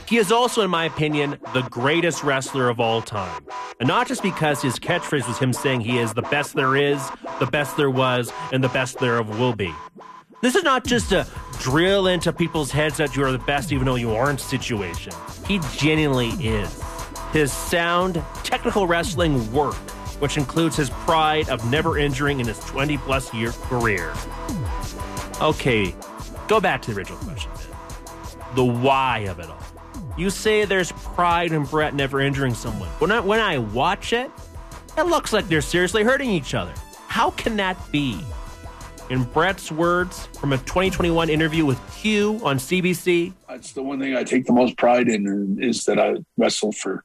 He is also, in my opinion, the greatest wrestler of all time. And not just because his catchphrase was him saying he is the best there is, the best there was, and the best there will be. This is not just a drill into people's heads that you are the best even though you aren't situation. He genuinely is. His sound, technical wrestling work, which includes his pride of never injuring in his 20-plus year career. Okay, go back to the original question. The why of it all. You say there's pride in Bret never injuring someone. When I watch it, it looks like they're seriously hurting each other. How can that be? In Bret's words from a 2021 interview with Q on CBC. That's the one thing I take the most pride in is that I wrestled for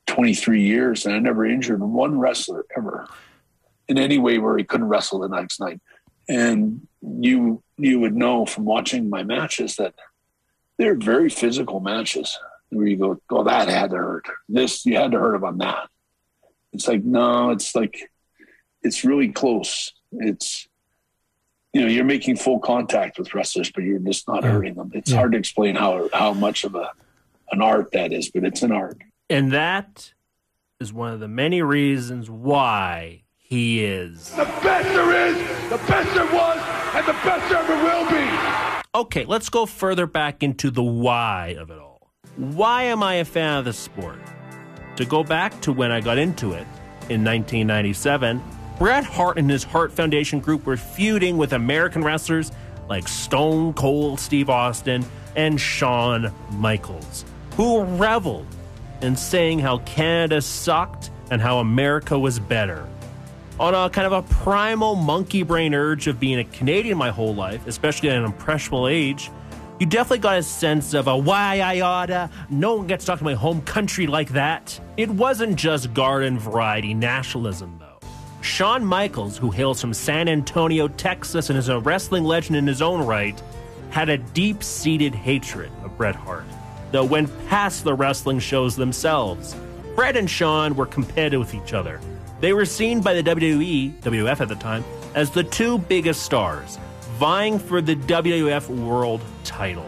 23 years and I never injured one wrestler ever in any way where he couldn't wrestle the next night. And you would know from watching my matches that they're very physical matches where you go, oh, that had to hurt. This, you had to hurt him on that. It's like, no, it's like, it's really close. It's, you know, you're making full contact with wrestlers, but you're just not hurting them. It's hard to explain how much of an art that is, but it's an art. And that is one of the many reasons why he is the best there is, the best there was, and the best there ever will be. Okay, let's go further back into the why of it all. Why am I a fan of the sport? To go back to when I got into it in 1997, Bret Hart and his Hart Foundation group were feuding with American wrestlers like Stone Cold Steve Austin and Shawn Michaels, who reveled in saying how Canada sucked and how America was better. On a kind of a primal monkey brain urge of being a Canadian my whole life, especially at an impressionable age, you definitely got a sense of a why I oughta, no one gets to talk to my home country like that. It wasn't just garden variety nationalism though. Shawn Michaels, who hails from San Antonio, Texas and is a wrestling legend in his own right, had a deep-seated hatred of Bret Hart, though went past the wrestling shows themselves. Bret and Shawn were competitive with each other. They were seen by the WWE, WWF at the time, as the two biggest stars, vying for the WWF World title.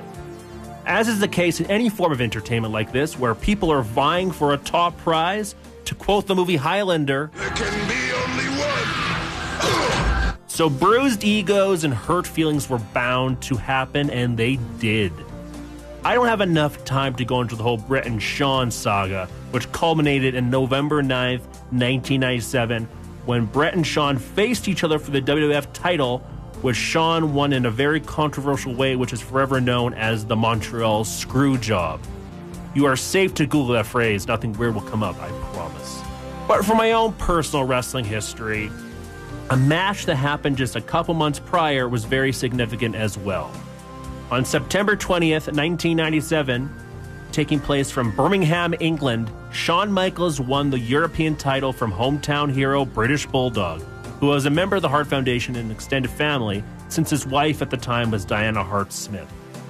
As is the case in any form of entertainment like this, where people are vying for a top prize, to quote the movie Highlander, there can be only one. So bruised egos and hurt feelings were bound to happen, and they did. I don't have enough time to go into the whole Bret and Shawn saga, which culminated in November 9th, 1997, when Bret and Shawn faced each other for the WWF title, which Shawn won in a very controversial way, which is forever known as the Montreal Screwjob. You are safe to Google that phrase. Nothing weird will come up, I promise. But for my own personal wrestling history, a match that happened just a couple months prior was very significant as well. On September 20th, 1997, taking place from Birmingham, England, Shawn Michaels won the European title from hometown hero British Bulldog, who was a member of the Hart Foundation and extended family since his wife at the time was Diana Hart-Smith.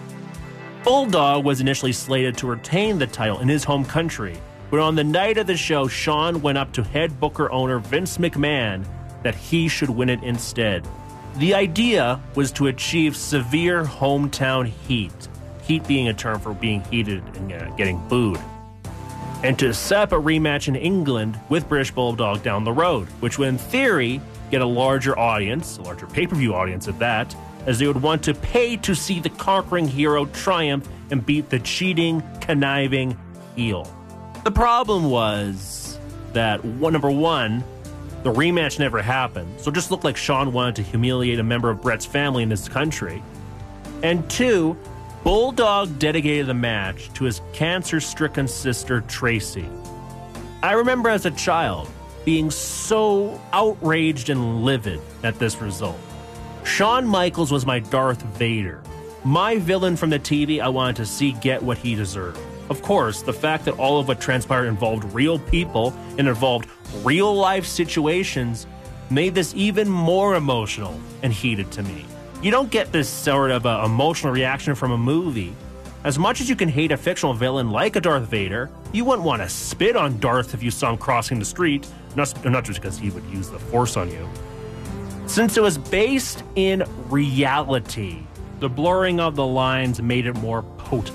Bulldog was initially slated to retain the title in his home country, but on the night of the show, Shawn went up to head booker owner Vince McMahon that he should win it instead. The idea was to achieve severe hometown heat, heat being a term for being heated and getting booed, and to set up a rematch in England with British Bulldog down the road, which would in theory get a larger audience, a larger pay-per-view audience at that, as they would want to pay to see the conquering hero triumph and beat the cheating, conniving heel. The problem was that, number one, the rematch never happened, so it just looked like Shawn wanted to humiliate a member of Bret's family in his country. And two, Bulldog dedicated the match to his cancer-stricken sister, Tracy. I remember as a child being so outraged and livid at this result. Shawn Michaels was my Darth Vader. My villain from the TV I wanted to see get what he deserved. Of course, the fact that all of what transpired involved real people and involved real-life situations made this even more emotional and heated to me. You don't get this sort of emotional reaction from a movie. As much as you can hate a fictional villain like a Darth Vader, you wouldn't want to spit on Darth if you saw him crossing the street, not just because he would use the Force on you. Since it was based in reality, the blurring of the lines made it more potent.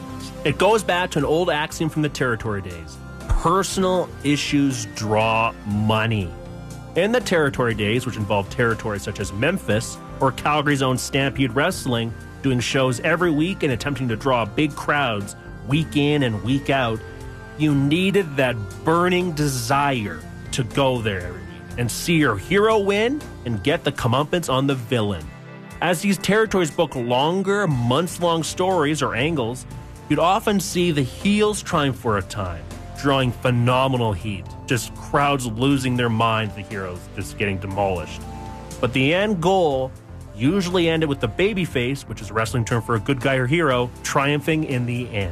It goes back to an old axiom from the territory days. Personal issues draw money. In the territory days, which involved territories such as Memphis or Calgary's own Stampede Wrestling, doing shows every week and attempting to draw big crowds week in and week out, you needed that burning desire to go there every week and see your hero win and get the comeuppance on the villain. As these territories book longer, months-long stories or angles, you'd often see the heels triumph for a time, drawing phenomenal heat, just crowds losing their minds, the heroes just getting demolished. But the end goal usually ended with the babyface, which is a wrestling term for a good guy or hero, triumphing in the end.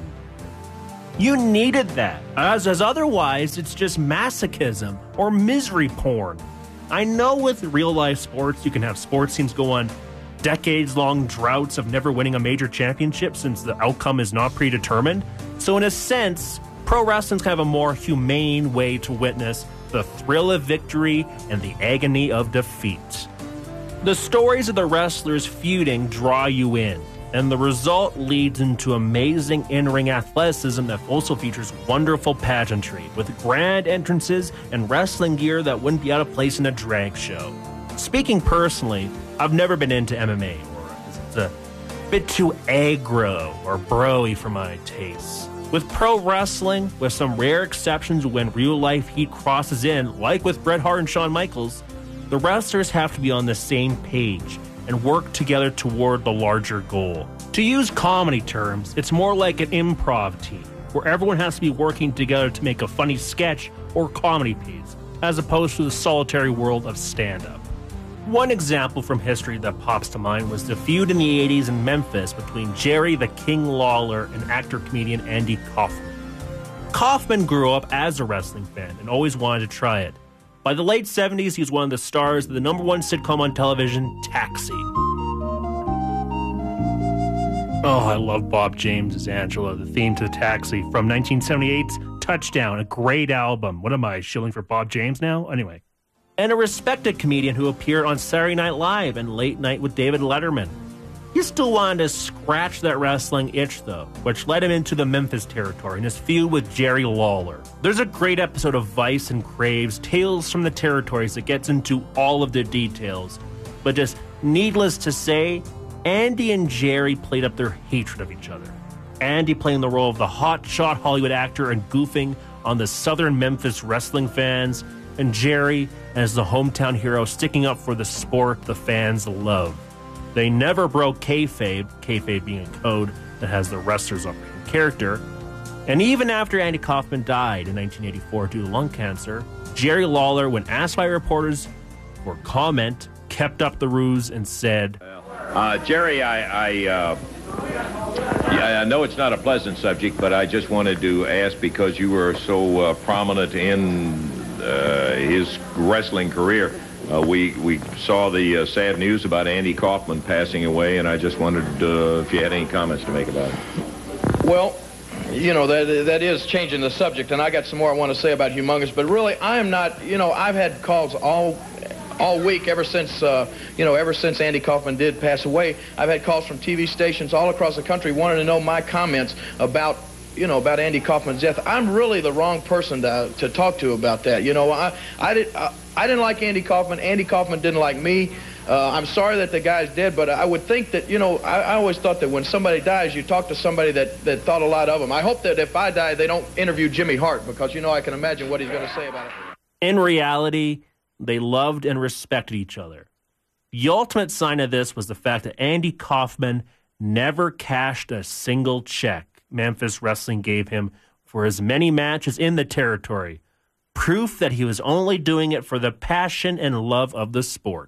You needed that, as otherwise it's just masochism or misery porn. I know with real-life sports, you can have sports teams go on decades-long droughts of never winning a major championship since the outcome is not predetermined. So in a sense, pro wrestling's kind of a more humane way to witness the thrill of victory and the agony of defeat. The stories of the wrestlers feuding draw you in, and the result leads into amazing in-ring athleticism that also features wonderful pageantry, with grand entrances and wrestling gear that wouldn't be out of place in a drag show. Speaking personally, I've never been into MMA, or it's a bit too aggro or bro-y for my tastes. With pro wrestling, with some rare exceptions when real-life heat crosses in, like with Bret Hart and Shawn Michaels, the wrestlers have to be on the same page and work together toward the larger goal. To use comedy terms, it's more like an improv team, where everyone has to be working together to make a funny sketch or comedy piece, as opposed to the solitary world of stand-up. One example from history that pops to mind was the feud in the 80s in Memphis between Jerry the King Lawler and actor-comedian Andy Kaufman. Kaufman grew up as a wrestling fan and always wanted to try it. By the late 70s, he was one of the stars of the number one sitcom on television, Taxi. Oh, I love Bob James' Angela, the theme to Taxi from 1978's Touchdown, a great album. What am I, shilling for Bob James now? Anyway. And a respected comedian who appeared on Saturday Night Live and Late Night with David Letterman. He still wanted to scratch that wrestling itch, though, which led him into the Memphis territory in his feud with Jerry Lawler. There's a great episode of Vice and Craves, Tales from the Territories, that gets into all of the details. But just needless to say, Andy and Jerry played up their hatred of each other. Andy playing the role of the hotshot Hollywood actor and goofing on the southern Memphis wrestling fans, and Jerry as the hometown hero sticking up for the sport the fans love. They never broke kayfabe being a code that has the wrestlers up in character. And even after Andy Kaufman died in 1984 due to lung cancer, Jerry Lawler, when asked by reporters for comment, kept up the ruse and said, Jerry, I know it's not a pleasant subject, but I just wanted to ask, because you were so prominent in his wrestling career. We saw the sad news about Andy Kaufman passing away, and I just wondered if you had any comments to make about it. Well, you know, that is changing the subject, and I got some more I want to say about Humongous, but really, I am not, you know, I've had calls all week ever since Andy Kaufman did pass away. I've had calls from TV stations all across the country wanting to know my comments about Andy Kaufman's death. I'm really the wrong person to talk to about that. You know, I didn't like Andy Kaufman. Andy Kaufman didn't like me. I'm sorry that the guy's dead, but I would think that, you know, I always thought that when somebody dies, you talk to somebody that thought a lot of him. I hope that if I die, they don't interview Jimmy Hart, because, you know, I can imagine what he's going to say about it. In reality, they loved and respected each other. The ultimate sign of this was the fact that Andy Kaufman never cashed a single check Memphis Wrestling gave him for his many matches in the territory. Proof that he was only doing it for the passion and love of the sport.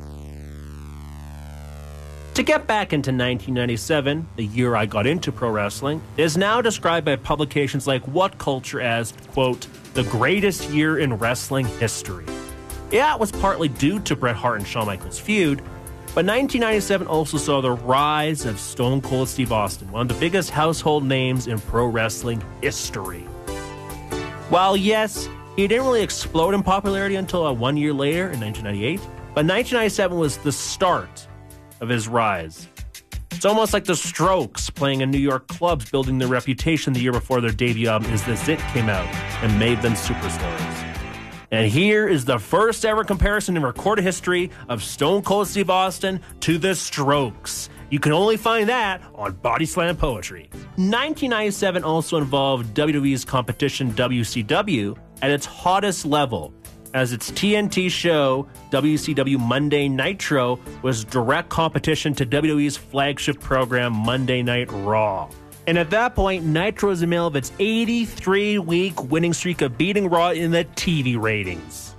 To get back into 1997, the year I got into pro wrestling, is now described by publications like What Culture as, quote, the greatest year in wrestling history. Yeah, it was partly due to Bret Hart and Shawn Michaels' feud, but 1997 also saw the rise of Stone Cold Steve Austin, one of the biggest household names in pro wrestling history. While yes, he didn't really explode in popularity until 1 year later in 1998, but 1997 was the start of his rise. It's almost like the Strokes playing in New York clubs, building their reputation the year before their debut album Is This It came out and made them superstars. And here is the first ever comparison in recorded history of Stone Cold Steve Austin to the Strokes. You can only find that on Body Slam Poetry. 1997 also involved WWE's competition WCW at its hottest level, as its TNT show, WCW Monday Nitro, was direct competition to WWE's flagship program, Monday Night Raw. And at that point, Nitro was in the middle of its 83-week winning streak of beating Raw in the TV ratings.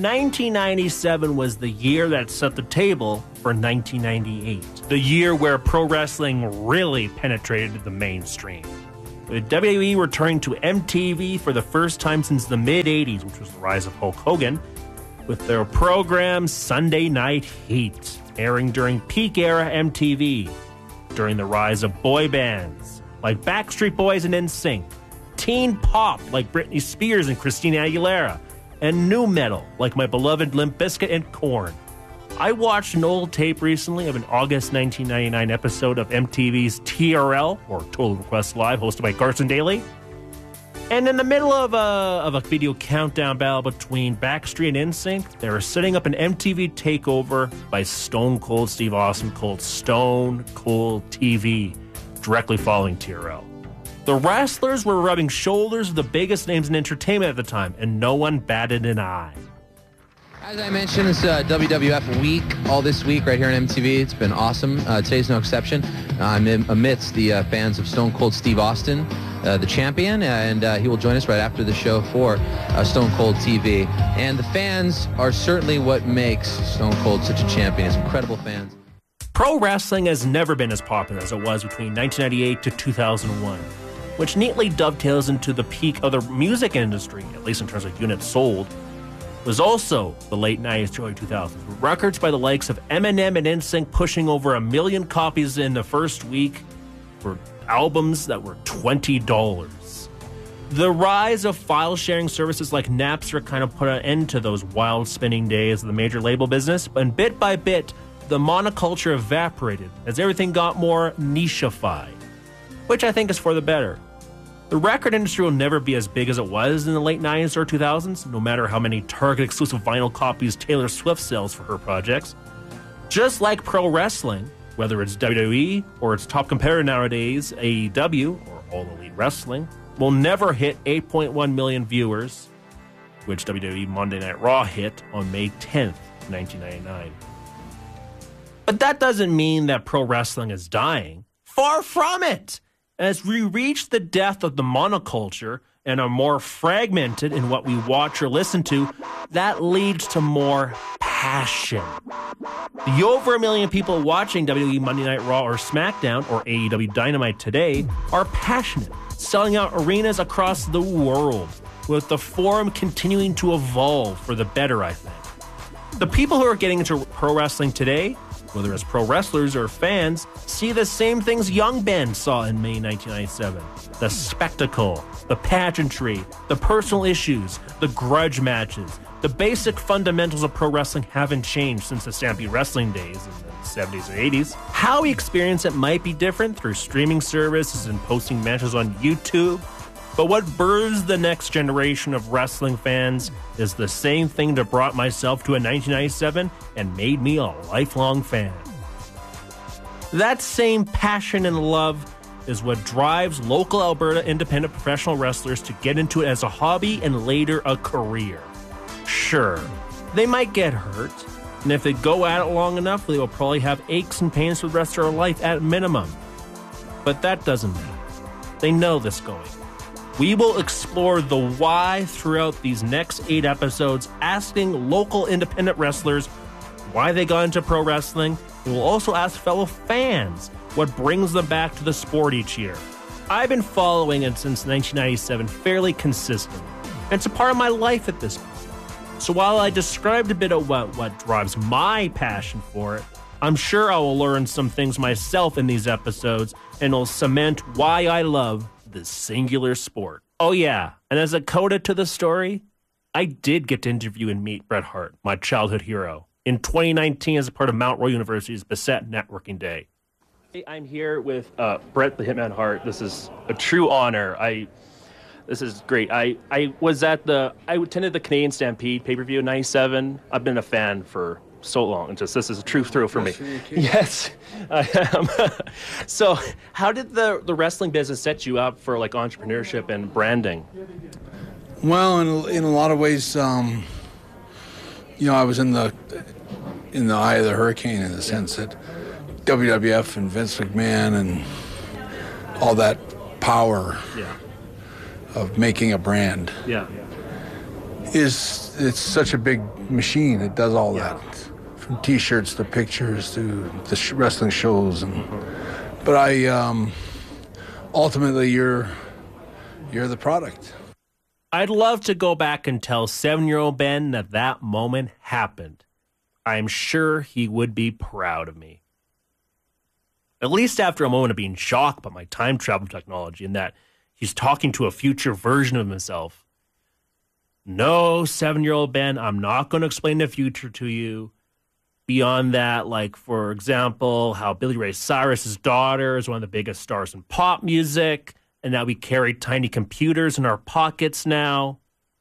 1997 was the year that set the table for 1998, the year where pro wrestling really penetrated the mainstream. With WWE returning to MTV for the first time since the mid-80s, which was the rise of Hulk Hogan, with their program Sunday Night Heat, airing during peak era MTV, during the rise of boy bands like Backstreet Boys and NSYNC, teen pop like Britney Spears and Christina Aguilera, and nu metal like my beloved Limp Bizkit and Korn. I watched an old tape recently of an August 1999 episode of MTV's TRL, or Total Request Live, hosted by Carson Daly. And in the middle of a video countdown battle between Backstreet and NSYNC, they were setting up an MTV takeover by Stone Cold Steve Austin called Stone Cold TV, directly following TRL. The wrestlers were rubbing shoulders with the biggest names in entertainment at the time, and no one batted an eye. As I mentioned, it's WWF week, all this week right here on MTV. It's been awesome. Today's no exception. I'm amidst the fans of Stone Cold Steve Austin, the champion, and he will join us right after the show for Stone Cold TV. And the fans are certainly what makes Stone Cold such a champion. It's incredible fans. Pro wrestling has never been as popular as it was between 1998 to 2001, which neatly dovetails into the peak of the music industry, at least in terms of units sold. Was also the late 90s to early 2000s, with records by the likes of Eminem and NSYNC pushing over 1 million copies in the first week for albums that were $20. The rise of file-sharing services like Napster kind of put an end to those wild spinning days of the major label business, and bit by bit, the monoculture evaporated as everything got more niche-ified, which I think is for the better. The record industry will never be as big as it was in the late 90s or 2000s, no matter how many Target-exclusive vinyl copies Taylor Swift sells for her projects. Just like pro wrestling, whether it's WWE or its top competitor nowadays, AEW, or All Elite Wrestling, will never hit 8.1 million viewers, which WWE Monday Night Raw hit on May 10th, 1999. But that doesn't mean that pro wrestling is dying. Far from it! As we reach the death of the monoculture and are more fragmented in what we watch or listen to, that leads to more passion. The over 1 million people watching WWE Monday Night Raw or SmackDown or AEW Dynamite today are passionate, selling out arenas across the world, with the forum continuing to evolve for the better, I think. The people who are getting into pro wrestling today, whether as pro wrestlers or fans, see the same things young Ben saw in May 1997. The spectacle, the pageantry, the personal issues, the grudge matches. The basic fundamentals of pro wrestling haven't changed since the Stampede Wrestling days in the 70s or 80s. How we experience it might be different through streaming services and posting matches on YouTube. But what births the next generation of wrestling fans is the same thing that brought myself to a 1997 and made me a lifelong fan. That same passion and love is what drives local Alberta independent professional wrestlers to get into it as a hobby and later a career. Sure, they might get hurt, and if they go at it long enough, they will probably have aches and pains for the rest of their life at minimum. But that doesn't matter. They know this going. We will explore the why throughout these next 8 episodes, asking local independent wrestlers why they got into pro wrestling. We will also ask fellow fans what brings them back to the sport each year. I've been following it since 1997 fairly consistently, and it's a part of my life at this point. So while I described a bit of what drives my passion for it, I'm sure I will learn some things myself in these episodes, and it'll cement why I love this singular sport. Oh yeah, and as a coda to the story, I did get to interview and meet Bret Hart, my childhood hero, in 2019 as a part of Mount Royal University's Beset Networking Day. I'm here with Bret the Hitman Hart. This is a true honor. This is great. I attended the Canadian Stampede pay-per-view in '97. I've been a fan for so long. This is a true thrill for me. Yes, I am. So, how did the wrestling business set you up for like entrepreneurship and branding? Well, in a lot of ways, I was in the eye of the hurricane in the sense that WWF and Vince McMahon and all that power of making a brand it's such a big machine. It does all that, from T-shirts to pictures to the wrestling shows, but ultimately you're the product. I'd love to go back and tell 7-year-old Ben that moment happened. I'm sure he would be proud of me. At least after a moment of being shocked by my time travel technology and that he's talking to a future version of himself. No, 7-year-old Ben, I'm not going to explain the future to you. Beyond that, like, for example, how Billy Ray Cyrus's daughter is one of the biggest stars in pop music, and that we carry tiny computers in our pockets now.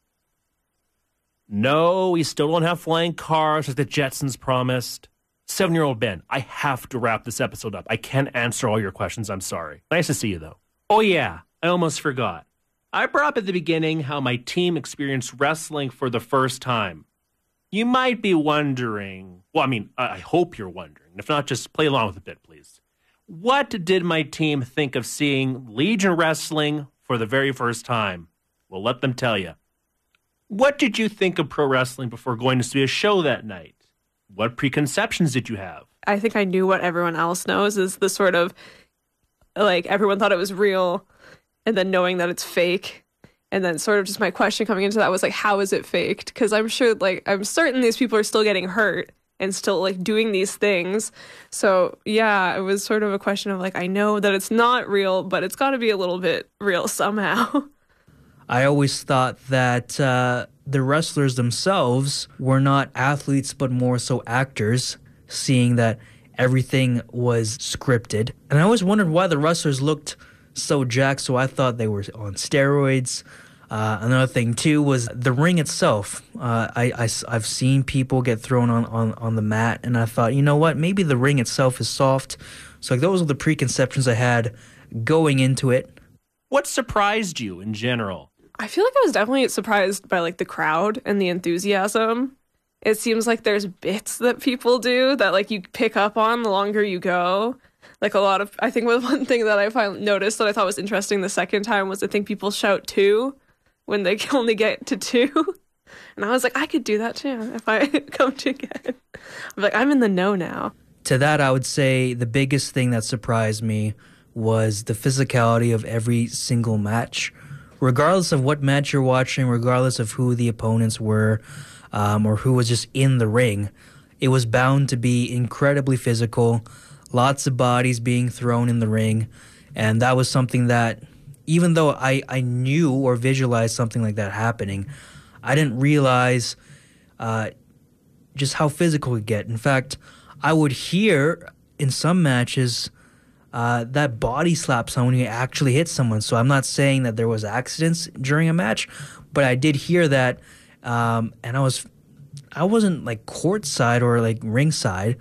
No, we still don't have flying cars like the Jetsons promised. 7-year-old Ben, I have to wrap this episode up. I can't answer all your questions. I'm sorry. Nice to see you, though. Oh, yeah. I almost forgot. I brought up at the beginning how my team experienced wrestling for the first time. You might be wondering, I hope you're wondering. If not, just play along with a bit, please. What did my team think of seeing Legion Wrestling for the very first time? Well, let them tell you. What did you think of pro wrestling before going to see a show that night? What preconceptions did you have? I think I knew what everyone else knows is the sort of, like, everyone thought it was real, and then knowing that it's fake. And then sort of just my question coming into that was, like, how is it faked? Because I'm certain these people are still getting hurt and still, like, doing these things. So, yeah, it was sort of a question of, like, I know that it's not real, but it's got to be a little bit real somehow. I always thought that the wrestlers themselves were not athletes, but more so actors, seeing that everything was scripted. And I always wondered why the wrestlers looked so jacked, so I thought they were on steroids. Another thing, too, was the ring itself. I've seen people get thrown on the mat, and I thought, you know what, maybe the ring itself is soft. So like, those are the preconceptions I had going into it. What surprised you in general? I feel like I was definitely surprised by, like, the crowd and the enthusiasm. It seems like there's bits that people do that, like, you pick up on the longer you go. Like, I think one thing that I noticed that I thought was interesting the second time was I think people shout 2 when they can only get to 2. And I was like, I could do that too if I come to again. I'm like, I'm in the know now. To that, I would say the biggest thing that surprised me was the physicality of every single match. Regardless of what match you're watching, regardless of who the opponents were, or who was just in the ring, it was bound to be incredibly physical, lots of bodies being thrown in the ring, and that was something that, even though I knew or visualized something like that happening, I didn't realize just how physical it could get. In fact, I would hear in some matches that body slap someone when you actually hit someone. So I'm not saying that there was accidents during a match, but I did hear that, and I wasn't like courtside or like ringside.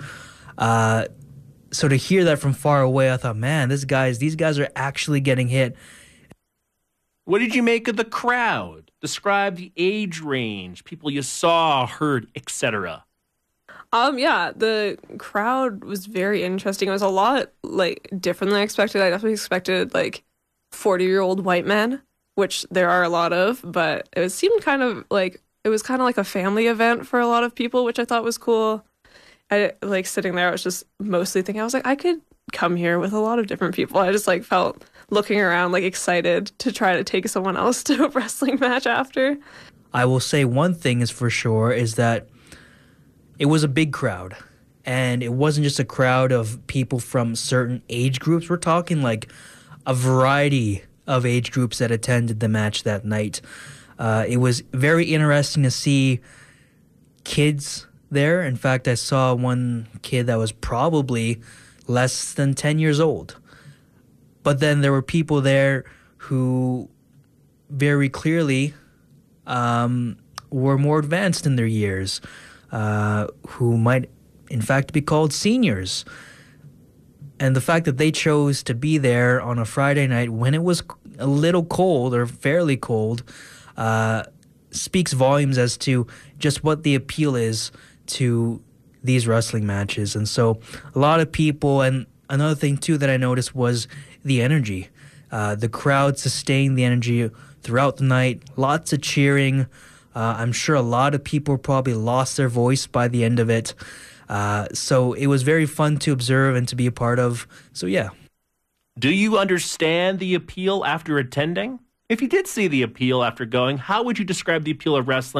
So to hear that from far away, I thought, man, these guys are actually getting hit. What did you make of the crowd? Describe the age range, people you saw, heard, etc. Yeah, the crowd was very interesting. It was a lot, like, different than I expected. I definitely expected, like, 40-year-old white men, which there are a lot of, but it seemed kind of like a family event for a lot of people, which I thought was cool. I, like, sitting there, I was just mostly thinking, I was like, I could come here with a lot of different people. I just, like, felt looking around, like, excited to try to take someone else to a wrestling match after. I will say one thing is for sure is that it was a big crowd, and it wasn't just a crowd of people from certain age groups. We're talking like a variety of age groups that attended the match that night. It was very interesting to see kids there. In fact, I saw one kid that was probably less than 10 years old. But then there were people there who very clearly were more advanced in their years, who might in fact be called seniors. And the fact that they chose to be there on a Friday night when it was a little cold or fairly cold speaks volumes as to just what the appeal is to these wrestling matches. And so a lot of people, and another thing too that I noticed was the energy. The crowd sustained the energy throughout the night, lots of cheering. I'm sure a lot of people probably lost their voice by the end of it. So it was very fun to observe and to be a part of. So yeah. Do you understand the appeal after attending? If you did see the appeal after going, how would you describe the appeal of wrestling